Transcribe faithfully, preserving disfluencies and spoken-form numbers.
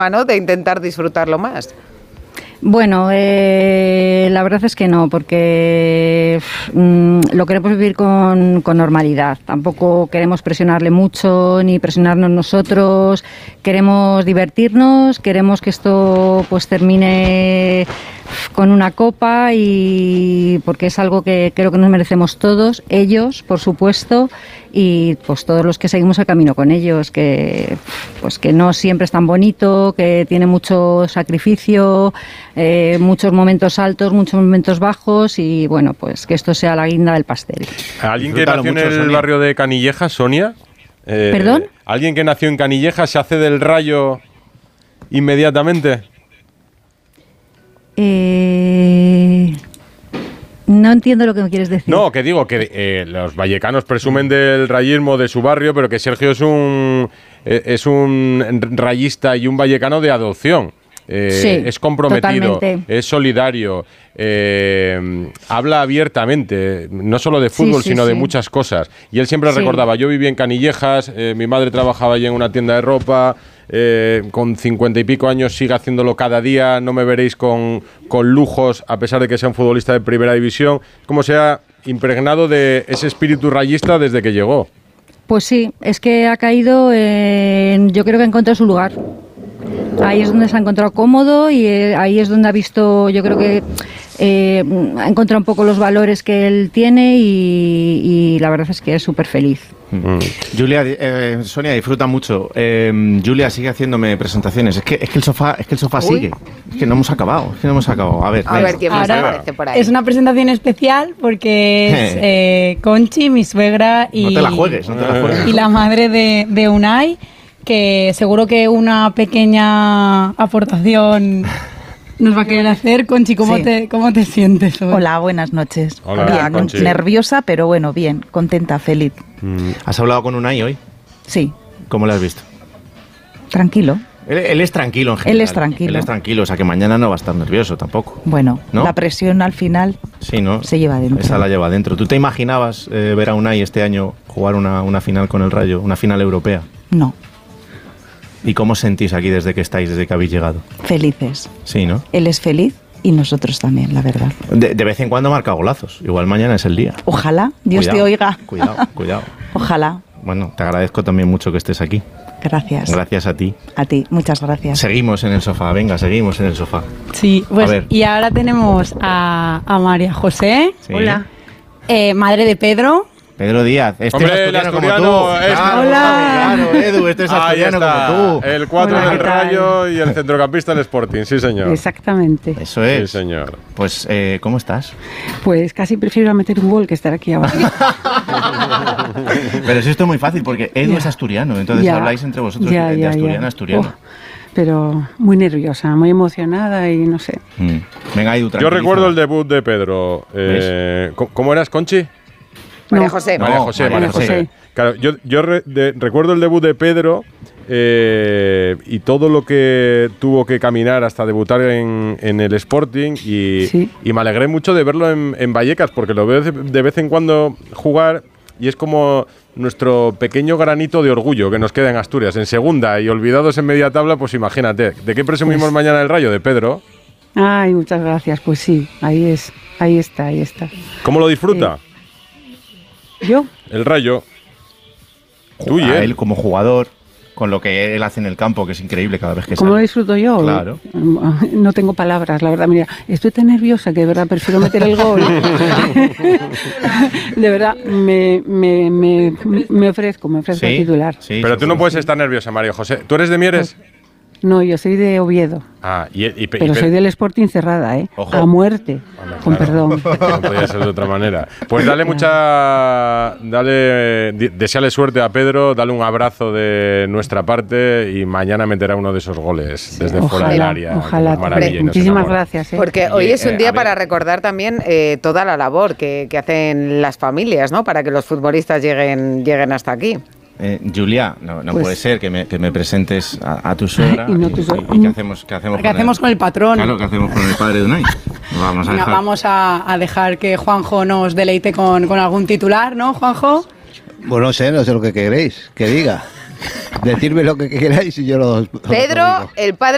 ¿no? De intentar disfrutarlo más. Bueno, eh, la verdad es que no, porque mmm, lo queremos vivir con, con normalidad. Tampoco queremos presionarle mucho ni presionarnos nosotros. Queremos divertirnos, queremos que esto pues termine con una copa, y porque es algo que creo que nos merecemos todos, ellos, por supuesto, y pues todos los que seguimos el camino con ellos, que pues que no siempre es tan bonito, que tiene mucho sacrificio, eh, muchos momentos altos, muchos momentos bajos, y bueno, pues que esto sea la guinda del pastel. ¿Alguien que nació mucho, en el Sonia. barrio de Canillejas, Sonia? Eh, ¿Perdón? ¿Alguien que nació en Canillejas se hace del Rayo inmediatamente? Eh... No entiendo lo que me quieres decir. No, que digo que eh, los vallecanos presumen del rayismo de su barrio, pero que Sergio es un eh, es un rayista y un vallecano de adopción. Eh, sí, es comprometido, totalmente. Es solidario, eh, habla abiertamente, no solo de fútbol, sí, sí, sino sí. de muchas cosas. Y él siempre sí. recordaba, yo vivía en Canillejas, eh, mi madre trabajaba allí en una tienda de ropa, eh, con cincuenta y pico años sigue haciéndolo cada día, no me veréis con, con lujos, a pesar de que sea un futbolista de primera división. Como se ha impregnado de ese espíritu rayista desde que llegó. Pues sí, es que ha caído en, yo creo que ha encontrado su lugar. Ahí es donde se ha encontrado cómodo, y eh, ahí es donde ha visto, yo creo que eh, ha encontrado un poco los valores que él tiene, y, y la verdad es que es súper feliz. Mm. Julia, eh, Sonia disfruta mucho. Eh, Julia sigue haciéndome presentaciones. Es que, es que el sofá, es que el sofá Uy. sigue. Es que no hemos acabado. Es que no hemos acabado. A ver, a ver quién más aparece por ahí. Es una presentación especial porque es eh, Conchi, mi suegra, y no te la juegues, no te la juegues. Y la madre de, de Unai, que seguro que una pequeña aportación nos va a querer hacer. Conchi, ¿cómo, sí. te, ¿cómo te sientes hoy? Hola, buenas noches. Hola, bien, Conchi. Nerviosa, pero bueno, bien, contenta, feliz. Mm. ¿Has hablado con Unai hoy? Sí. ¿Cómo lo has visto? Tranquilo. Él, él es tranquilo en general. Él es tranquilo. Él es tranquilo, o sea que mañana no va a estar nervioso tampoco. Bueno, ¿no? La presión al final sí, ¿no? se lleva dentro. Esa la lleva dentro. ¿Tú te imaginabas eh, ver a Unai este año jugar una, una final con el Rayo, una final europea? No. ¿Y cómo sentís aquí desde que estáis, desde que habéis llegado? Felices. Sí, ¿no? Él es feliz y nosotros también, la verdad. De, de vez en cuando marca golazos. Igual mañana es el día. Ojalá, Dios cuidado, te oiga. Cuidado, cuidado. Ojalá. Bueno, te agradezco también mucho que estés aquí. Gracias. Gracias a ti. A ti, muchas gracias. Seguimos en el sofá, venga, seguimos en el sofá. Sí, pues y ahora tenemos a, a María José. Sí. Hola. Eh, madre de Pedro. Pedro Díaz, este Hombre, es asturiano, asturiano como tú. es... Claro, Hola. Claro, Edu, este es asturiano como tú. El cuatro Hola, del ¿qué tal? Rayo y el centrocampista del Sporting, sí señor. Exactamente. Eso es. Sí señor. Pues, eh, ¿cómo estás? Pues casi prefiero meter un gol que estar aquí abajo. Pero si esto es muy fácil, porque Edu Ya. es asturiano, entonces Ya. habláis entre vosotros Ya, de, de ya, asturiano ya. a asturiano. Oh, pero muy nerviosa, muy emocionada y no sé. Mm. Venga, Edu, Yo tranquilízame. recuerdo el debut de Pedro. Eh, ¿Cómo eras, Conchi? María No. José. María No, José, María María José. José. Claro, yo, yo re- de- recuerdo el debut de Pedro eh, y todo lo que tuvo que caminar hasta debutar en, en el Sporting y, Sí. y me alegré mucho de verlo en, en Vallecas porque lo veo de, de vez en cuando jugar y es como nuestro pequeño granito de orgullo que nos queda en Asturias, en segunda y olvidados en media tabla, pues imagínate. ¿De qué presumimos Pues- mañana el Rayo? De Pedro. Ay, muchas gracias. Pues sí, ahí es, ahí está, ahí está. ¿Cómo lo disfruta? ¿Yo? El Rayo. Tú y A él. él como jugador, con lo que él hace en el campo, que es increíble cada vez que ¿Cómo lo sale. disfruto yo? Claro. No tengo palabras, la verdad. Mira, estoy tan nerviosa que de verdad prefiero meter el gol. De verdad, me, me, me, me ofrezco, me ofrezco Sí, a titular. sí, Pero sí, tú no sí. puedes estar nerviosa, María José. ¿Tú eres de Mieres? No, yo soy de Oviedo, Ah, y, y, y- pero y- soy del Sporting cerrada, ¿eh? Ojo. A muerte, Hombre, con claro. perdón. No podía ser de otra manera. Pues dale mucha. Dale. di- Deseale suerte a Pedro, dale un abrazo de nuestra parte y mañana meterá uno de esos goles desde fuera del Ojalá, área. ojalá. Maravilla, y nos Muchísimas enamora. gracias, ¿eh? Porque Oye, hoy es un eh, día a ver. para recordar también eh, toda la labor que, que hacen las familias, ¿no? Para que los futbolistas lleguen, lleguen hasta aquí. Eh, Julia, no, no Pues- puede ser que me, que me presentes a, a tu suegra. Y no tu suegra. ¿Y qué hacemos, qué hacemos, ¿Qué hacemos con el patrón? Claro, ¿qué hacemos con el padre de Unai? Vamos a Venga, dejar. vamos a, a dejar que Juanjo nos deleite con, con algún titular, ¿no, Juanjo? Bueno, no sé, no sé lo que queréis que diga. Decirme lo que queráis y yo lo... Pedro, el padre